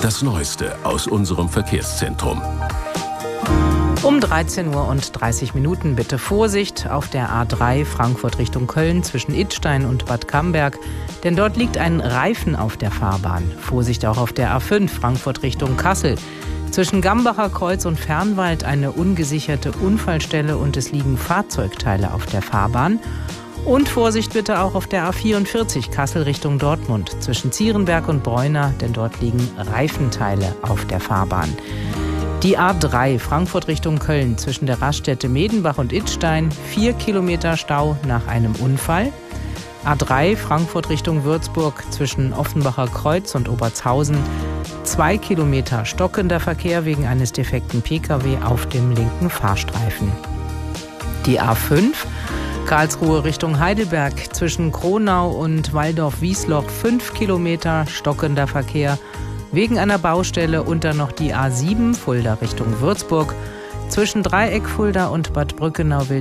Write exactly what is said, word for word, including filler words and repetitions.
Das Neueste aus unserem Verkehrszentrum. Um dreizehn Uhr und dreißig Minuten bitte Vorsicht auf der A drei Frankfurt Richtung Köln zwischen Idstein und Bad Camberg, denn dort liegt ein Reifen auf der Fahrbahn. Vorsicht auch auf der A fünf Frankfurt Richtung Kassel. Zwischen Gambacher Kreuz und Fernwald eine ungesicherte Unfallstelle und es liegen Fahrzeugteile auf der Fahrbahn. Und Vorsicht bitte auch auf der A vierundvierzig Kassel Richtung Dortmund zwischen Zierenberg und Bräuna, denn dort liegen Reifenteile auf der Fahrbahn. Die A drei Frankfurt Richtung Köln zwischen der Raststätte Medenbach und Idstein, vier Kilometer Stau nach einem Unfall. A drei Frankfurt Richtung Würzburg zwischen Offenbacher Kreuz und Obertshausen, zwei Kilometer stockender Verkehr wegen eines defekten Pkw auf dem linken Fahrstreifen. Die A fünf Karlsruhe Richtung Heidelberg zwischen Kronau und Waldorf-Wiesloch, fünf Kilometer stockender Verkehr wegen einer Baustelle und dann noch die A sieben Fulda Richtung Würzburg zwischen Dreieck Fulda und Bad Brückenau